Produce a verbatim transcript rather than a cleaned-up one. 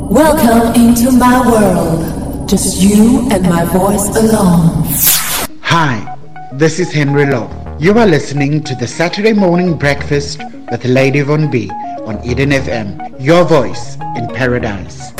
Welcome into my world. Just you and my voice alone. Hi, this is Henry Law. You are listening to the Saturday Morning Breakfast with Lady Von B on Eden F M. Your voice in paradise.